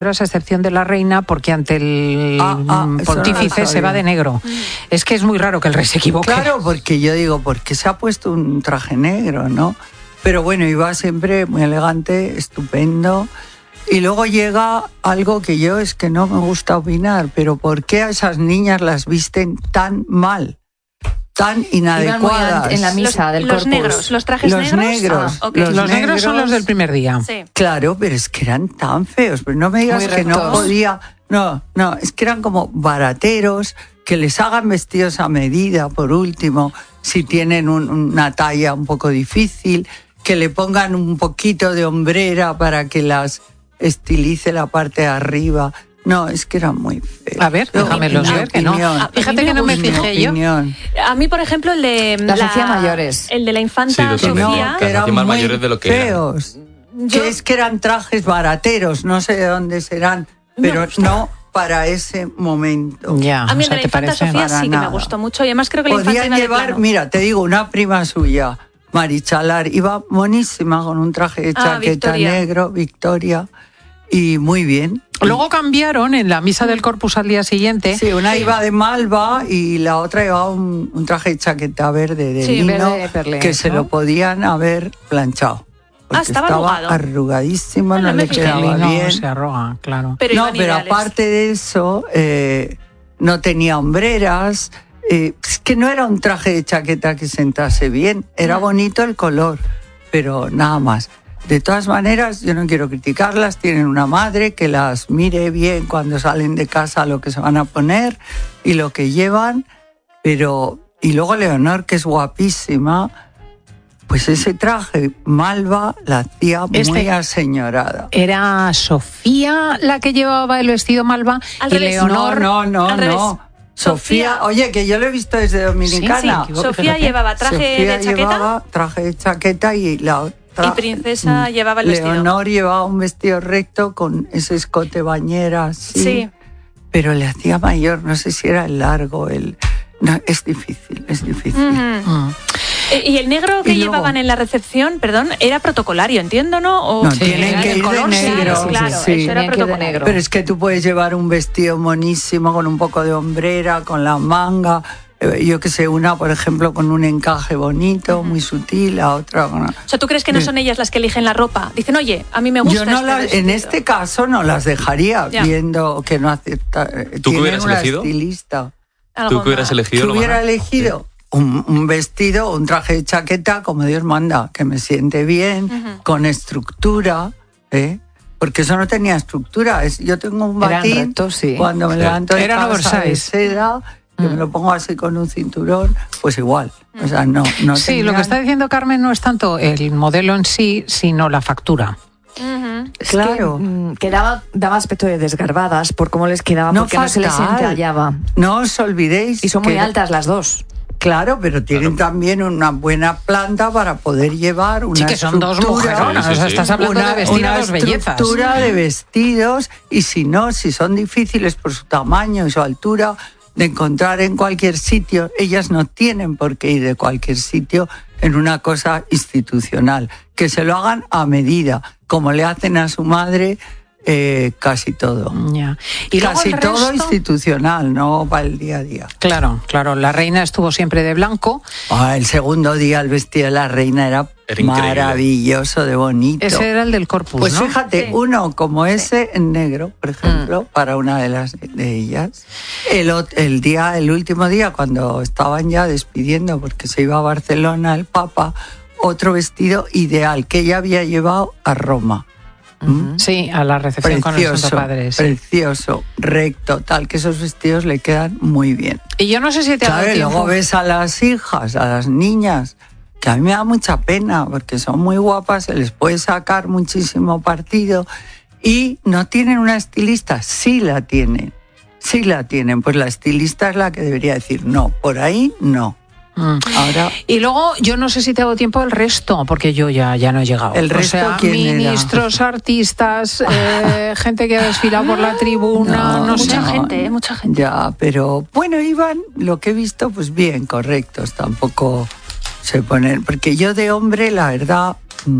a excepción de la reina, porque ante el pontífice se va de negro. Es que es muy raro que el rey se equivoque. Claro, porque yo digo, ¿por qué se ha puesto un traje negro, no? Pero bueno, iba siempre muy elegante, estupendo. Y luego llega algo que yo es que no me gusta opinar, pero ¿por qué a esas niñas las visten tan mal? Tan inadecuadas. En la misa del Corpus. negros, los trajes negros. Okay. Los negros son los del primer día. Sí. Claro, pero es que eran tan feos. Pero no me digas que no podía. No, es que eran como barateros, que les hagan vestidos a medida, por último, si tienen una talla un poco difícil, que le pongan un poquito de hombrera para que las estilice la parte de arriba. No, es que eran muy feos. A ver, déjamelos ver, que no. Fíjate que no me fijé yo. A mí, por ejemplo, el de las hacía mayores. El de la infanta Sofía. Que eran más muy mayores de lo que feos. Que es que eran trajes barateros, no sé de dónde serán, pero no para ese momento. Ya, a mí el de la infanta Sofía sí que me gustó mucho y además creo que la infanta podían llevar, mira, te digo, una prima suya, Marichalar, iba monísima con un traje de chaqueta negro, Victoria, y muy bien. Luego cambiaron en la misa del Corpus al día siguiente. Sí, una iba de malva y la otra iba un traje de chaqueta verde de lino, verde, que se lo podían haber planchado. Estaba arrugadísimo, no le quedaba bien. No se arruga, claro. Pero aparte de eso, no tenía hombreras. Es que no era un traje de chaqueta que sentase bien. Era bonito el color, pero nada más. De todas maneras, yo no quiero criticarlas. Tienen una madre que las mire bien cuando salen de casa lo que se van a poner y lo que llevan. Y luego Leonor, que es guapísima, pues ese traje malva la hacía muy aseñorada. ¿Era Sofía la que llevaba el vestido malva? Y Leonor... No. Sofía, oye, que yo lo he visto desde Dominicana. Sí, Sofía llevaba traje de chaqueta. Llevaba traje de chaqueta y la otra... Y Princesa llevaba el vestido. Leonor llevaba un vestido recto con ese escote bañera, sí. Pero le hacía mayor, no sé si era el largo, No, es difícil. ¿Y el negro que llevaban en la recepción, era protocolario, entiendo, no? Tienen que ir de negro. Claro, eso era protocolario. Pero es que tú puedes llevar un vestido monísimo con un poco de hombrera, con la manga, yo que sé, una, por ejemplo, con un encaje bonito, muy sutil, la otra... O sea, ¿tú crees que no son ellas las que eligen la ropa? Dicen, oye, a mí me gusta en este caso no las dejaría, viendo que no acepta... ¿Tú qué hubieras elegido? Estilista. ¿Tú qué hubieras elegido? ¿Qué hubiera elegido? Un vestido, un traje de chaqueta, como Dios manda, que me siente bien, con estructura, porque eso no tenía estructura. Yo tengo un batín, cuando me levanto de casa de seda, que me lo pongo así con un cinturón, pues igual. O sea, no sí, lo que está diciendo Carmen no es tanto el modelo en sí, sino la factura. Claro. Que daba aspecto de desgarbadas por cómo les quedaba, porque no se les entallaba. No os olvidéis. Y son muy altas las dos. Claro, pero tienen también una buena planta para poder llevar una que son dos mujeres. Estás hablando de vestidos, bellezas. Una estructura de vestidos, y si son difíciles por su tamaño y su altura de encontrar en cualquier sitio, ellas no tienen por qué ir de cualquier sitio en una cosa institucional. Que se lo hagan a medida, como le hacen a su madre. Casi todo. Y casi todo institucional, no para el día a día. Claro, la reina estuvo siempre de blanco. El segundo día el vestido de la reina era maravilloso, de bonito. Ese era el del Corpus, pues ¿no? Fíjate, uno como ese en negro, por ejemplo, para una de ellas. El último día, cuando estaban ya despidiendo porque se iba a Barcelona el Papa, otro vestido ideal que ella había llevado a Roma. Sí, a la recepción con el Santo Padre. Sí. Precioso, recto, tal, que esos vestidos le quedan muy bien. Y yo no sé si te ha dado tiempo. Luego ves a las hijas, a las niñas, que a mí me da mucha pena, porque son muy guapas, se les puede sacar muchísimo partido, y no tienen una estilista. Sí la tienen, pues la estilista es la que debería decir, no, por ahí no. Ahora, y luego yo no sé si te hago tiempo al resto, porque yo ya no he llegado. El resto, ministros, artistas, gente que ha desfilado por la tribuna, no sé. Mucha gente. Ya, pero bueno, iban, lo que he visto, pues bien, correctos, tampoco se ponen, porque yo de hombre, la verdad,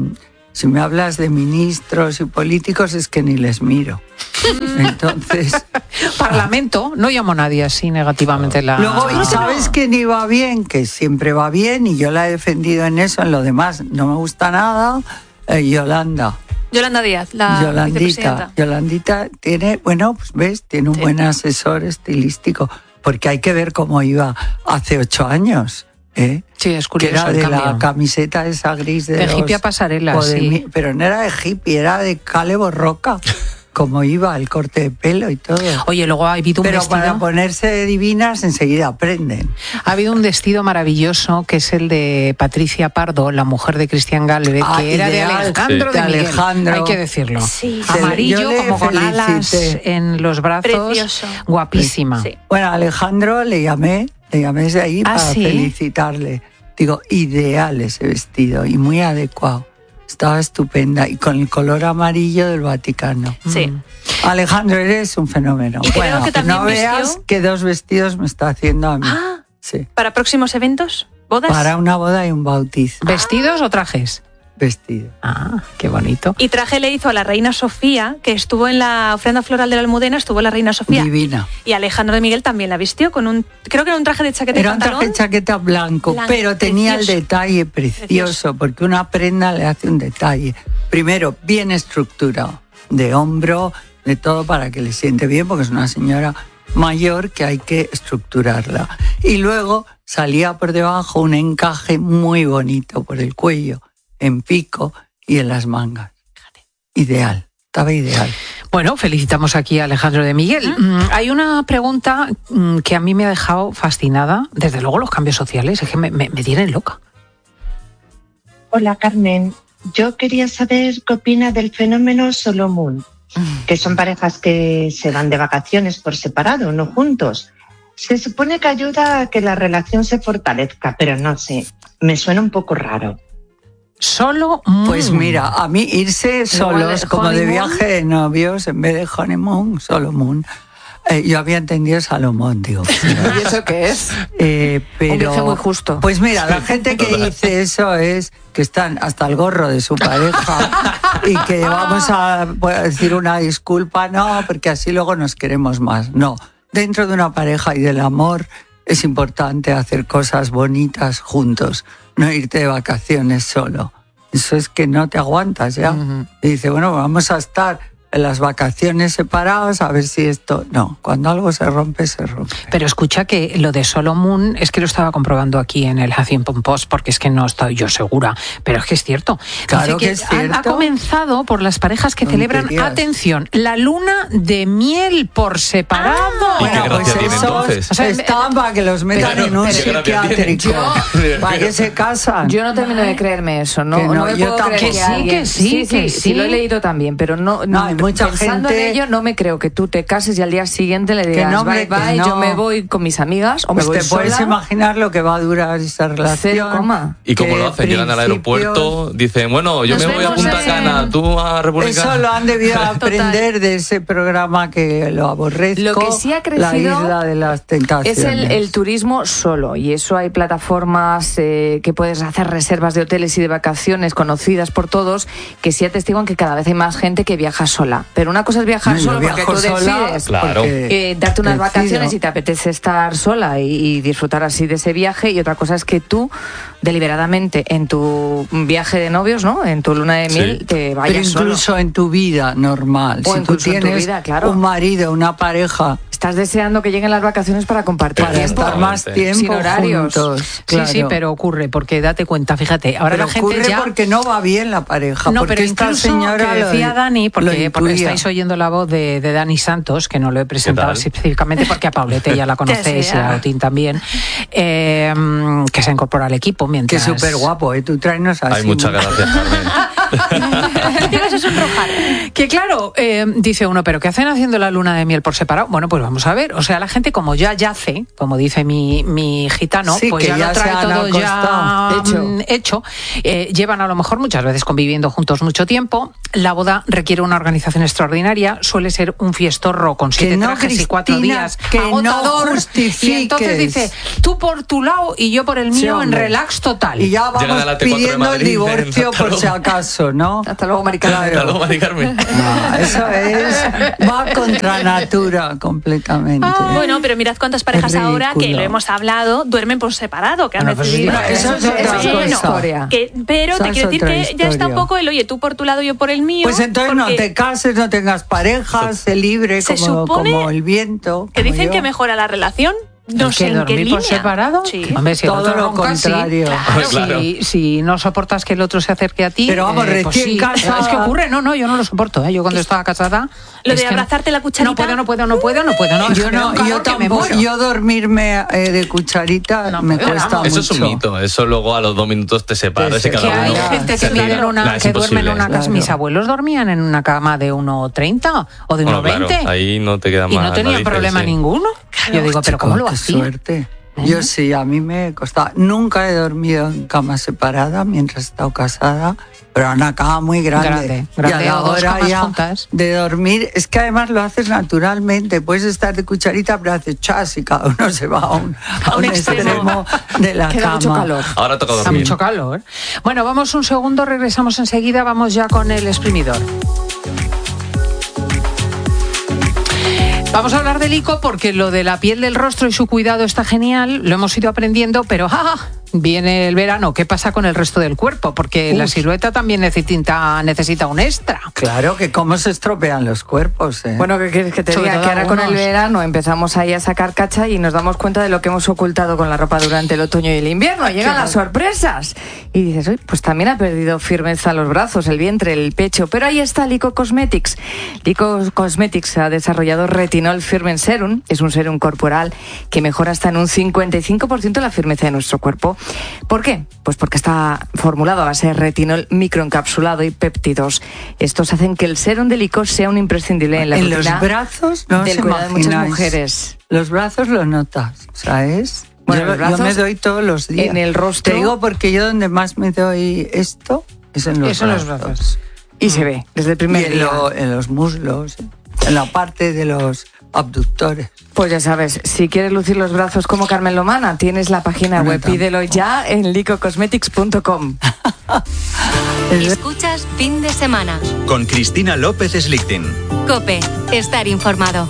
Si me hablas de ministros y políticos es que ni les miro. Entonces... Parlamento, no llamo a nadie así negativamente. Luego, ¿y sabes quién iba bien? Que siempre va bien y yo la he defendido en eso, en lo demás no me gusta nada, Yolanda. Yolanda Díaz, la vicepresidenta. Yolandita tiene, bueno, pues ves, tiene un buen asesor estilístico, porque hay que ver cómo iba hace 8 años. Sí, es curioso. Que era de la camiseta esa gris de hippie a pasarela, sí. Pero no era de hippie, era de Calebo Roca. Como iba, el corte de pelo y todo. Oye, luego ha habido un Pero vestido... para ponerse divinas enseguida aprenden. Ha habido un vestido maravilloso que es el de Patricia Pardo, la mujer de Cristian Galvez, que era de Alejandro de Miguel. Alejandro. Hay que decirlo. Sí. Amarillo, como con alas en los brazos. Precioso. Guapísima. Sí. Bueno, a Alejandro le llamé desde ahí para felicitarle. Digo, ideal ese vestido y muy adecuado. Estaba estupenda y con el color amarillo del Vaticano. Sí. Alejandro, eres un fenómeno. Y creo que también no veas qué 2 vestidos me está haciendo a mí. Sí. ¿Para próximos eventos? ¿Bodas? Para una boda y un bautizo. ¿Vestidos o trajes? Vestido. Qué bonito. Y traje le hizo a la reina Sofía, que estuvo en la ofrenda floral de la Almudena, estuvo la reina Sofía. Divina. Y Alejandro de Miguel también la vistió con creo que era un traje de chaqueta y pantalón. Era un traje de chaqueta blanco, pero tenía el detalle precioso, porque una prenda le hace un detalle. Primero, bien estructurado, de hombro, de todo para que le siente bien, porque es una señora mayor que hay que estructurarla. Y luego salía por debajo un encaje muy bonito por el cuello, en pico y en las mangas. Ideal, estaba ideal. Bueno, felicitamos aquí a Alejandro de Miguel. Hay una pregunta que a mí me ha dejado fascinada. Desde luego los cambios sociales, es que me tienen loca. Hola, Carmen. Yo quería saber qué opina del fenómeno Solo Moon, que son parejas que se van de vacaciones por separado, no juntos. Se supone que ayuda a que la relación se fortalezca, pero no sé, me suena un poco raro. Solo Pues mira, a mí irse solos, como de viaje de novios, en vez de honeymoon, Solo Moon. Yo había entendido Salomón, digo. ¿Y eso qué es? Pero, un viaje muy justo. Pues mira, la gente que dice eso es que están hasta el gorro de su pareja y que vamos a decir una disculpa, no, porque así luego nos queremos más. No, dentro de una pareja y del amor es importante hacer cosas bonitas juntos, no irte de vacaciones solo. Eso es que no te aguantas ya. Y dice, bueno, vamos a estar en las vacaciones separados a ver si esto... No, cuando algo se rompe, se rompe. Pero escucha que lo de Solo Moon es que lo estaba comprobando aquí en el Huffington Post, porque es que no estoy yo segura, pero es que es cierto. Claro que es cierto. Ha comenzado por las parejas que celebran, atención, la luna de miel por separado. ¿Y qué gracia tiene entonces? O sea, están para que los metan en un psiquiátrico, para que se casan. Yo no termino de creerme eso, ¿no? No me puedo creer que sí, lo he leído también, pero no mucha pensando gente... en ello, no me creo que tú te cases y al día siguiente le digas no, bye, yo me voy con mis amigas o pues me voy te sola. Puedes imaginar lo que va a durar esa relación. ¿Y cómo lo hacen? Llegan al aeropuerto, dicen, bueno, yo me voy a Punta Cana, tú a República... Eso lo han debido aprender de ese programa que lo aborrezco. Lo que sí ha crecido, La Isla de las Tentaciones. Es el turismo solo, y eso hay plataformas que puedes hacer reservas de hoteles y de vacaciones conocidas por todos, que sí atestiguan que cada vez hay más gente que viaja sola. Pero una cosa es viajar solo porque tú decides darte unas vacaciones y te apetece estar sola y disfrutar así de ese viaje, y otra cosa es que tú deliberadamente en tu viaje de novios, ¿no? En tu luna de miel te vayas solo. Pero incluso en tu vida normal, o si tú tienes un marido, una pareja, estás deseando que lleguen las vacaciones para compartir para estar más tiempo sin horarios juntos. Claro. Sí, pero ocurre, porque date cuenta, fíjate, ahora pero la gente ocurre porque no va bien la pareja. No, porque pero esta incluso señora que decía Dani, porque estáis oyendo la voz de Dani Santos, que no lo he presentado específicamente porque a Paulete ya la conocéis y a Otín también, que se incorpora al equipo mientras... Que súper guapo, tú tráenos así. Ay, muchas gracias, Carmen. Que claro, dice uno, pero ¿qué hacen haciendo la luna de miel por separado? Bueno, pues vamos a ver, o sea, la gente como ya yace, como dice mi gitano, sí, pues ya lo trae todo ya hecho. Llevan a lo mejor muchas veces conviviendo juntos mucho tiempo. La boda requiere una organización extraordinaria, suele ser un fiestorro con 7 trajes y 4 días, agotador, no justifiques. Y entonces dice, tú por tu lado y yo por el mío, en relax total. Y ya vamos pidiendo el divorcio por si acaso. eso, ¿no? Hasta luego, Mari Carmen. Hasta luego, Mari Carmen. No, eso va contra natura completamente. Bueno, pero mirad cuántas parejas ahora, que lo hemos hablado, duermen por separado, que han decidido... Eso es otra historia. Pero te quiero decir que ya está un poco el, oye, tú por tu lado, yo por el mío. Pues entonces no te cases, no tengas parejas, sé libre como el viento. Que dicen que mejora la relación. No sé en qué línea. ¿Por separado? Sí. Hombre, si todo lo contrario. Claro. Si no soportas que el otro se acerque a ti... Pero vamos, recién casada... Es que ocurre, no, yo no lo soporto. Yo cuando estaba casada... Lo de abrazarte la cucharita... No puedo. Yo dormirme de cucharita me cuesta mucho. Eso es un mito. Eso luego a los 2 minutos te separas y cada uno... Hay gente que duerme en una casa. Mis abuelos dormían en una cama de 1,30 o de 1,20. Claro, ahí no te queda más. Y no tenían problema ninguno. Yo digo, pero ¿cómo lo hacía? Suerte. Yo sí, a mí me costaba. Nunca he dormido en cama separada mientras he estado casada, pero en una cama muy grande. Y a la hora ya de dormir, es que además lo haces naturalmente. Puedes estar de cucharita, pero haces chas y cada uno se va a un extremo de la Queda cama. mucho calor. Ahora toca dormir. Está mucho calor. Bueno, vamos un segundo, regresamos enseguida, vamos ya con el exprimidor. Vamos a hablar del ICO porque lo de la piel del rostro y su cuidado está genial, lo hemos ido aprendiendo, pero viene el verano, ¿qué pasa con el resto del cuerpo? Porque la silueta también necesita un extra. Claro, que cómo se estropean los cuerpos. Bueno, ¿qué quieres que te diga? Que ahora con el verano empezamos ahí a sacar cacha y nos damos cuenta de lo que hemos ocultado con la ropa durante el otoño y el invierno. Llegan las sorpresas. Y dices, uy, pues también ha perdido firmeza los brazos, el vientre, el pecho. Pero ahí está Lyko Cosmetics. Lyko Cosmetics ha desarrollado Retinol Firming Serum. Es un serum corporal que mejora hasta en un 55% la firmeza de nuestro cuerpo. ¿Por qué? Pues porque está formulado a base de retinol microencapsulado y péptidos. Estos hacen que el serum de Lyko sea un imprescindible en la rutina los brazos no del cuidado de muchas mujeres. Los brazos los notas, ¿sabes? Bueno, yo me doy todos los días. En el rostro. Te digo porque yo donde más me doy esto es en los brazos. Y se ve desde el primer día. En los muslos, en la parte de los abductores. Pues ya sabes, si quieres lucir los brazos como Carmen Lomana, tienes la página web. Pídelo ya en lykocosmetics.com. Escuchas Fin de Semana con Cristina López Slichting. COPE, estar informado.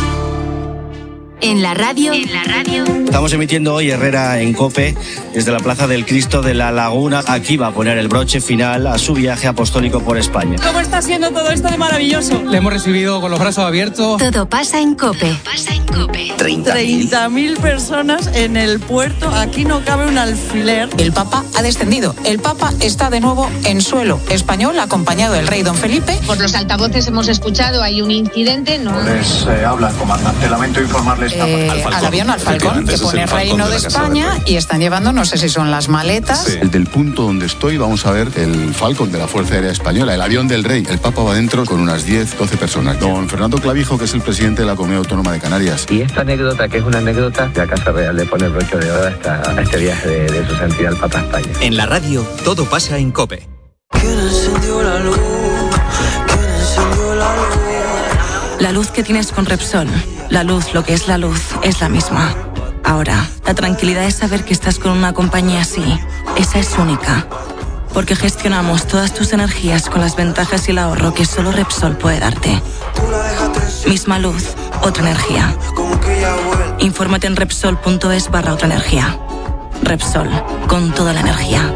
En la radio. Estamos emitiendo hoy Herrera en COPE desde la Plaza del Cristo de la Laguna. Aquí va a poner el broche final a su viaje apostólico por España. ¿Cómo está siendo todo esto de maravilloso? Le hemos recibido con los brazos abiertos. Todo pasa en COPE. 30.000 personas en el puerto. Aquí no cabe un alfiler. El Papa ha descendido. El Papa está de nuevo en suelo español, acompañado del rey Don Felipe. Por los altavoces hemos escuchado, hay un incidente. Les habla el comandante. Lamento informarles al avión, al Falcón, que pone Reino de España y están llevando, no sé si son las maletas. Sí. Del punto donde estoy vamos a ver el Falcon de la Fuerza Aérea Española, el avión del rey. El Papa va dentro con unas 10-12 personas. Don Fernando Clavijo, que es el presidente de la Comunidad Autónoma de Canarias. Y esta anécdota, que es una anécdota, la Casa Real le pone el broche de oro a este viaje de su santidad el Papa a España. En la radio, todo pasa en COPE. ¿Quién encendió la luz? ¿Quién encendió la luz? La luz que tienes con Repsol, la luz, lo que es la luz, es la misma. Ahora, la tranquilidad es saber que estás con una compañía así. Esa es única. Porque gestionamos todas tus energías con las ventajas y el ahorro que solo Repsol puede darte. Misma luz, otra energía. Infórmate en Repsol.es/otra energía. Repsol, con toda la energía.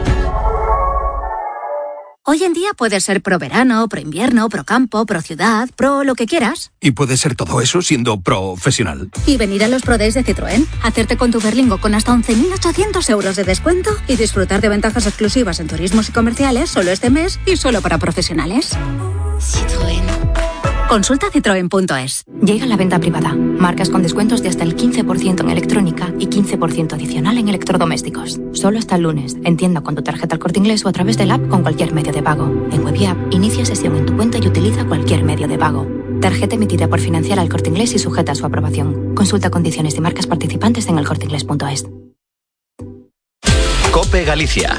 Hoy en día puedes ser pro verano, pro invierno, pro campo, pro ciudad, pro lo que quieras. Y puedes ser todo eso siendo profesional. Y venir a los Pro Days de Citroën, hacerte con tu Berlingo con hasta 11.800 euros de descuento y disfrutar de ventajas exclusivas en turismos y comerciales solo este mes y solo para profesionales. Citroën. Consulta citroen.es. Llega la venta privada. Marcas con descuentos de hasta el 15% en electrónica y 15% adicional en electrodomésticos. Solo hasta el lunes. En tienda con tu tarjeta El Corte Inglés o a través del app con cualquier medio de pago. En web y app, inicia sesión en tu cuenta y utiliza cualquier medio de pago. Tarjeta emitida por Financiera El Corte Inglés y sujeta a su aprobación. Consulta condiciones de marcas participantes en elcorteinglés.es. COPE Galicia.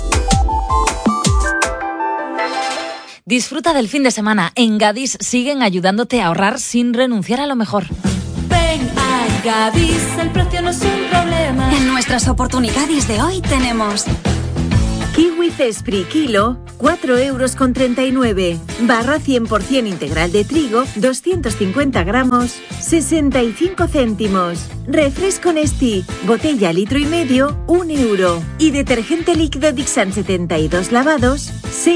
Disfruta del fin de semana. En Gadis siguen ayudándote a ahorrar sin renunciar a lo mejor. Ven a Gadis, el precio no es un problema. En nuestras oportunidades de hoy tenemos Kiwi Cespri kilo, 4,39 €. Barra 100% integral de trigo, 250 gramos, 65 céntimos. Refresco Nestí, botella 1,5 litros, 1 €. Y detergente líquido Dixan 72 lavados,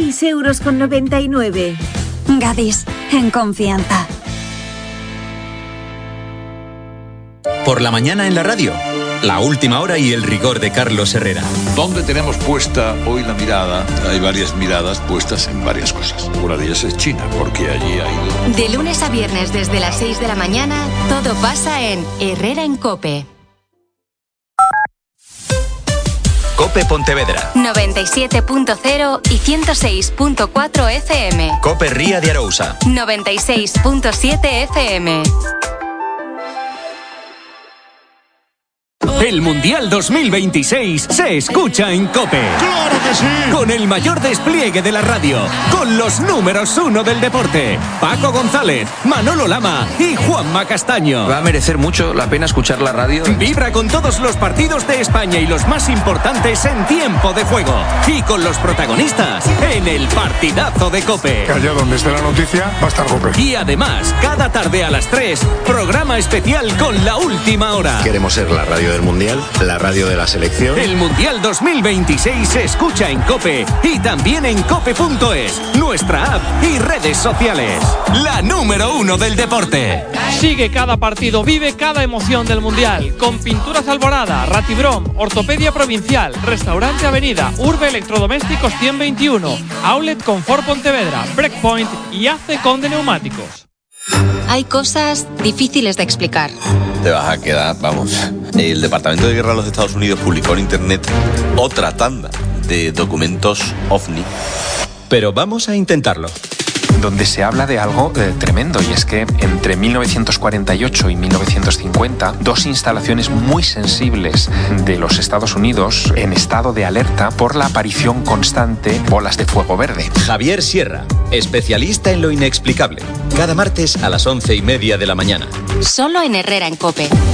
6,99 €. Gadis, en confianza. Por la mañana en la radio, la última hora y el rigor de Carlos Herrera. ¿Dónde tenemos puesta hoy la mirada? Hay varias miradas puestas en varias cosas. Una de ellas es China, porque allí ha ido. De lunes a viernes desde las 6 de la mañana, todo pasa en Herrera en COPE. COPE Pontevedra. 97.0 y 106.4 FM. COPE Ría de Arousa. 96.7 FM. El Mundial 2026 se escucha en COPE. ¡Claro que sí! Con el mayor despliegue de la radio, con los números 1 del deporte, Paco González, Manolo Lama y Juanma Castaño. Va a merecer mucho la pena escuchar la radio. Vibra con todos los partidos de España y los más importantes en tiempo de juego. Y con los protagonistas en el partidazo de COPE. Allá donde esté la noticia, va a estar COPE. Y además, cada tarde a las 3, programa especial con La Última Hora. Queremos ser la radio del Mundial, la radio de la selección. El Mundial 2026 se escucha en COPE y también en cope.es, nuestra app y redes sociales. La número 1 del deporte. Sigue cada partido, vive cada emoción del Mundial. Con Pinturas Alborada, Ratibrom, Ortopedia Provincial, Restaurante Avenida, Urbe Electrodomésticos 121, Outlet Confort Pontevedra, Breakpoint y AC Conde Neumáticos. Hay cosas difíciles de explicar. Te vas a quedar, vamos. El Departamento de Guerra de los Estados Unidos publicó en internet otra tanda de documentos OVNI. Pero vamos a intentarlo. Donde se habla de algo tremendo, y es que entre 1948 y 1950, dos instalaciones muy sensibles de los Estados Unidos en estado de alerta por la aparición constante de bolas de fuego verde. Javier Sierra, especialista en lo inexplicable. Cada martes a las 11:30 de la mañana. Solo en Herrera en COPE.